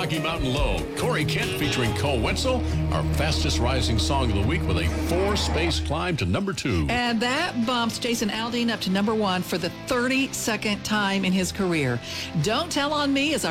Rocky Mountain Low. Corey Kent featuring Cole Wetzel, our fastest rising song of the week with a 4-space climb to number 2. And that bumps Jason Aldean up to number 1 for the 32nd time in his career. Don't Tell on Me is